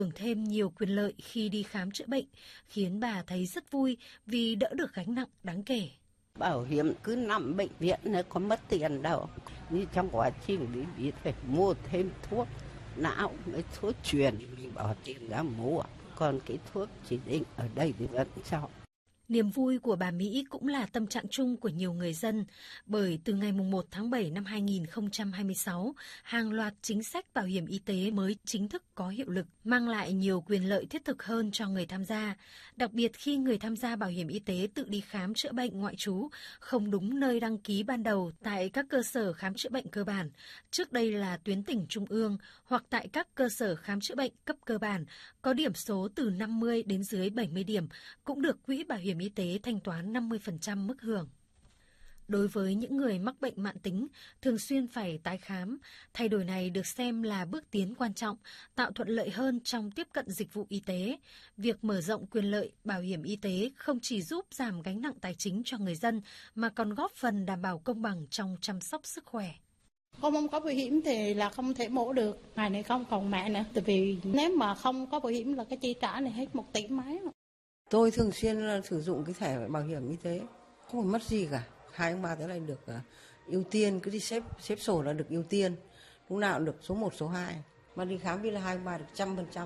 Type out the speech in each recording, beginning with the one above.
hưởng thêm nhiều quyền lợi khi đi khám chữa bệnh, khiến bà thấy rất vui vì đỡ được gánh nặng đáng kể. Bảo hiểm cứ nằm bệnh viện nó có mất tiền đâu. Như trong quá trình đi biết phải mua thêm thuốc não, cái thuốc truyền mình bỏ tiền ra mua. Còn cái thuốc chỉ định ở đây thì vẫn cho. Niềm vui của bà Mỹ cũng là tâm trạng chung của nhiều người dân, bởi từ ngày 1 tháng 7 năm 2026, hàng loạt chính sách bảo hiểm y tế mới chính thức có hiệu lực, mang lại nhiều quyền lợi thiết thực hơn cho người tham gia. Đặc biệt khi người tham gia bảo hiểm y tế tự đi khám chữa bệnh ngoại trú không đúng nơi đăng ký ban đầu tại các cơ sở khám chữa bệnh cơ bản, trước đây là tuyến tỉnh trung ương, hoặc tại các cơ sở khám chữa bệnh cấp cơ bản, có điểm số từ 50 đến dưới 70 điểm, cũng được Quỹ Bảo hiểm y tế thanh toán 50% mức hưởng. Đối với những người mắc bệnh mãn tính, thường xuyên phải tái khám, thay đổi này được xem là bước tiến quan trọng, tạo thuận lợi hơn trong tiếp cận dịch vụ y tế. Việc mở rộng quyền lợi bảo hiểm y tế không chỉ giúp giảm gánh nặng tài chính cho người dân, mà còn góp phần đảm bảo công bằng trong chăm sóc sức khỏe. Không có bảo hiểm thì là không thể mổ được, ngày này không còn mẹ nữa, tại vì nếu mà không có bảo hiểm là cái chi trả này hết 1 tỷ mấy. Tôi thường xuyên sử dụng cái thẻ bảo hiểm y tế, không phải mất gì cả. 2 ông bà thế này được ưu tiên, cứ đi xếp sổ là được ưu tiên, lúc nào cũng được số 1, số 2. Mà đi khám vì là 2 ông bà được 100%.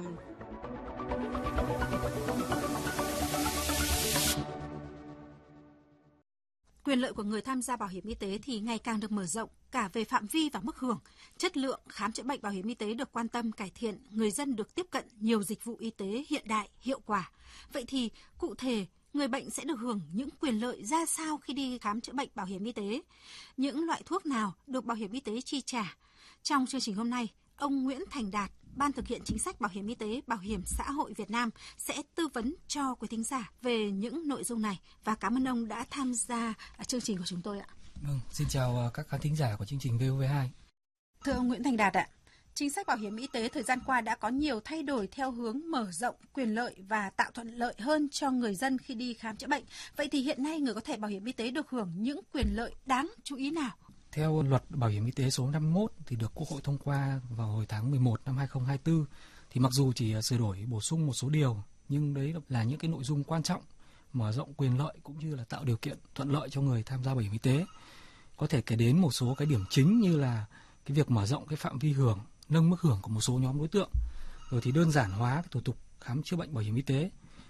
Quyền lợi của người tham gia bảo hiểm y tế thì ngày càng được mở rộng cả về phạm vi và mức hưởng. Chất lượng khám chữa bệnh bảo hiểm y tế được quan tâm cải thiện, người dân được tiếp cận nhiều dịch vụ y tế hiện đại, hiệu quả. Vậy thì cụ thể, người bệnh sẽ được hưởng những quyền lợi ra sao khi đi khám chữa bệnh bảo hiểm y tế? Những loại thuốc nào được bảo hiểm y tế chi trả? Trong chương trình hôm nay, ông Nguyễn Thành Đạt, Ban thực hiện chính sách bảo hiểm y tế, Bảo hiểm xã hội Việt Nam sẽ tư vấn cho quý thính giả về những nội dung này, và cảm ơn ông đã tham gia chương trình của chúng tôi ạ. Vâng, xin chào các khán thính giả của chương trình VOV2. Thưa ông Nguyễn Thành Đạt ạ, chính sách bảo hiểm y tế thời gian qua đã có nhiều thay đổi theo hướng mở rộng quyền lợi và tạo thuận lợi hơn cho người dân khi đi khám chữa bệnh. Vậy thì hiện nay người có thẻ bảo hiểm y tế được hưởng những quyền lợi đáng chú ý nào? Theo luật bảo hiểm y tế số 51 thì được Quốc hội thông qua vào hồi tháng 11 năm 2024, thì mặc dù chỉ sửa đổi bổ sung một số điều, nhưng đấy là những cái nội dung quan trọng, mở rộng quyền lợi cũng như là tạo điều kiện thuận lợi cho người tham gia bảo hiểm y tế. Có thể kể đến một số cái điểm chính như là cái việc mở rộng cái phạm vi hưởng, nâng mức hưởng của một số nhóm đối tượng, rồi thì đơn giản hóa cái thủ tục khám chữa bệnh bảo hiểm y tế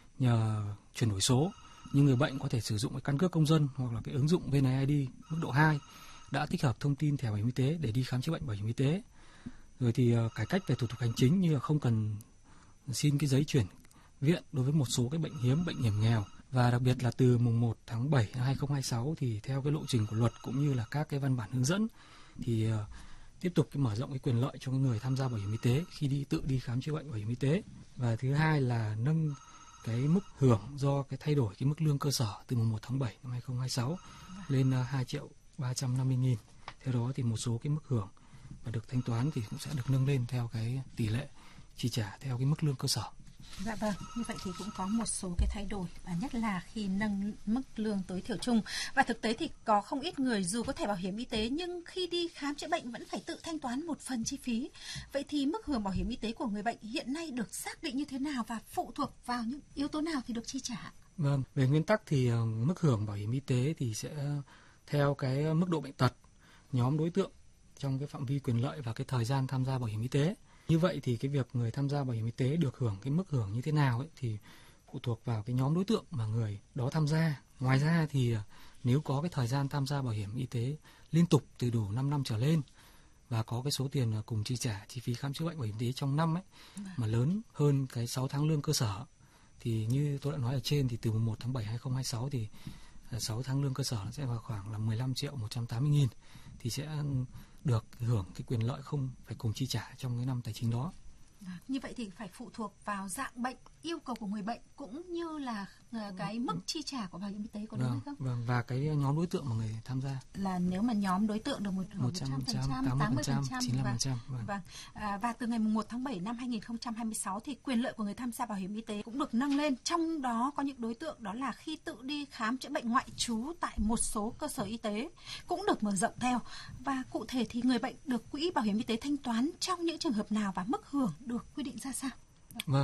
nhờ chuyển đổi số, như người bệnh có thể sử dụng cái căn cước công dân hoặc là cái ứng dụng VNeID mức độ 2 đã tích hợp thông tin thẻ bảo hiểm y tế để đi khám chữa bệnh bảo hiểm y tế. Rồi thì cải cách về thủ tục hành chính như là không cần xin cái giấy chuyển viện đối với một số cái bệnh hiếm, bệnh hiểm nghèo. Và đặc biệt là từ mùng 1 tháng 7 năm 2026 thì theo cái lộ trình của luật cũng như là các cái văn bản hướng dẫn thì tiếp tục cái mở rộng cái quyền lợi cho người tham gia bảo hiểm y tế khi tự đi khám chữa bệnh bảo hiểm y tế. Và thứ hai là nâng cái mức hưởng do cái thay đổi cái mức lương cơ sở từ mùng 1 tháng 7 năm 2026 lên 2.350.000. Theo đó thì một số cái mức hưởng và được thanh toán thì cũng sẽ được nâng lên theo cái tỷ lệ chi trả theo cái mức lương cơ sở. Dạ vâng, như vậy thì cũng có một số cái thay đổi, và nhất là khi nâng mức lương tối thiểu chung. Và thực tế thì có không ít người dù có thẻ bảo hiểm y tế nhưng khi đi khám chữa bệnh vẫn phải tự thanh toán một phần chi phí. Vậy thì mức hưởng bảo hiểm y tế của người bệnh hiện nay được xác định như thế nào và phụ thuộc vào những yếu tố nào thì được chi trả? Vâng, về nguyên tắc thì mức hưởng bảo hiểm y tế thì sẽ theo cái mức độ bệnh tật, nhóm đối tượng trong cái phạm vi quyền lợi và cái thời gian tham gia bảo hiểm y tế. Như vậy thì cái việc người tham gia bảo hiểm y tế được hưởng cái mức hưởng như thế nào ấy thì phụ thuộc vào cái nhóm đối tượng mà người đó tham gia. Ngoài ra thì nếu có cái thời gian tham gia bảo hiểm y tế liên tục từ đủ 5 năm trở lên và có cái số tiền cùng chi trả chi phí khám chữa bệnh bảo hiểm y tế trong năm ấy mà lớn hơn cái 6 tháng lương cơ sở, thì như tôi đã nói ở trên thì từ 1 tháng 7 2026 thì 6 tháng lương cơ sở nó sẽ vào khoảng là 15.180.000 thì sẽ được hưởng cái quyền lợi không phải cùng chi trả trong cái năm tài chính đó. Như vậy thì phải phụ thuộc vào dạng bệnh, yêu cầu của người bệnh cũng như là cái mức chi trả của bảo hiểm y tế, có đúng hay không? Vâng, và cái nhóm đối tượng mà người tham gia. Là nếu mà nhóm đối tượng được 100%, 80%, 95%. Vâng. Và từ ngày 1 tháng 7 năm 2026 thì quyền lợi của người tham gia bảo hiểm y tế cũng được nâng lên. Trong đó có những đối tượng đó là khi tự đi khám chữa bệnh ngoại trú tại một số cơ sở y tế cũng được mở rộng theo. Và cụ thể thì người bệnh được quỹ bảo hiểm y tế thanh toán trong những trường hợp nào và mức hưởng được quy định ra sao? Vâng.